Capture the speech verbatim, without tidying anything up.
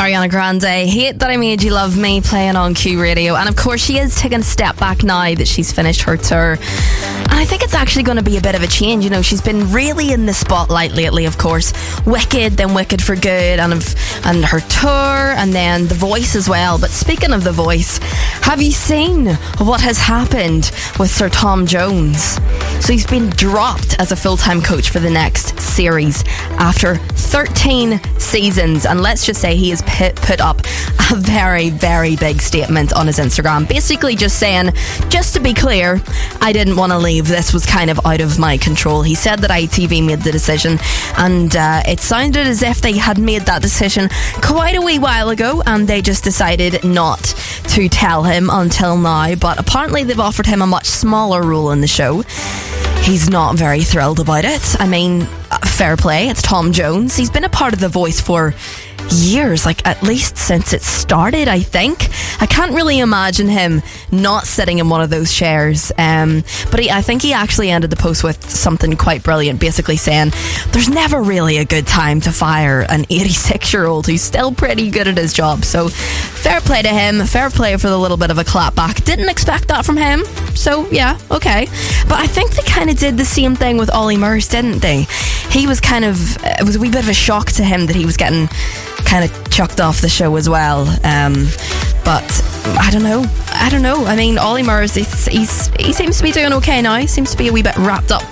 Ariana Grande, Hate That I Made You Love Me, playing on Q Radio. And of course she is taking a step back now that she's finished her tour. And I think it's actually going to be a bit of a change. You know, she's been really in the spotlight lately, of course. Wicked, then Wicked for Good, and, and her tour, and then The Voice as well. But speaking of The Voice, have you seen what has happened with Sir Tom Jones? So he's been dropped as a full-time coach for the next series after thirteen seasons. And let's just say he has put, put up a very, very big statement on his Instagram. Basically just saying, just to be clear, I didn't want to leave. This was kind of out of my control. He said that I T V made the decision, and uh, it sounded as if they had made that decision quite a wee while ago, and they just decided not to tell him until now. But apparently they've offered him a much smaller role in the show. He's not very thrilled about it. I mean, fair play, it's Tom Jones. He's been a part of The Voice for years, like at least since it started, I think. I can't really imagine him not sitting in one of those chairs. Um, but he, I think he actually ended the post with something quite brilliant, basically saying there's never really a good time to fire an eighty-six year old who's still pretty good at his job. So fair play to him, fair play for the little bit of a clap back. Didn't expect that from him, so yeah, okay. But I think they kind of did the same thing with Ollie Murs, didn't they? He was kind of, it was a wee bit of a shock to him that he was getting kind of chucked off the show as well. Um, but I don't know. I don't know. I mean, Ollie Murs, he's, he's, he seems to be doing okay now. He seems to be a wee bit wrapped up